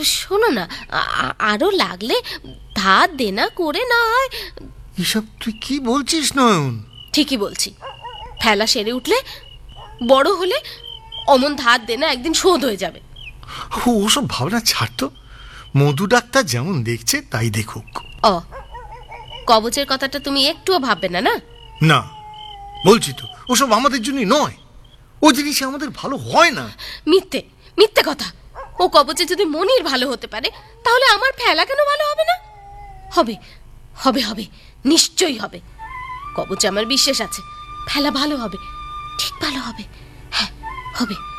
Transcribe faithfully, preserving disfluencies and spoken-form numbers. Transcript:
শোনো না, আরো লাগলে ধার দেনা করে না হয়। এসব তুই কি বলছিস নয়ন? ঠিকই বলছি। ফেলা সেরে উঠলে, বড় হলে অমন ধার দেনা একদিন শোধ হয়ে যাবে। ওসব ভাবনা ছাড় তো। মধু ডাক্তার যেমন দেখছে তাই দেখুক। ও, কবচের কথাটা তুমি একটুও ভাববে না? না না, বলছি তো ওসব আমাদের জন্য নয়। ও জিনিস আমাদের ভালো হয় না। মিথ্যে মিথ্যে কথা। ও কবচে যদি মনির ভালো হতে পারে, তাহলে আমার ফেলা কেন ভালো হবে না? হবে হবে হবে, নিশ্চয়ই হবে। কবচে আমার বিশ্বাস আছে, ফেলা ভালো হবে, ঠিক ভালো হবে। হ্যাঁ, হবে।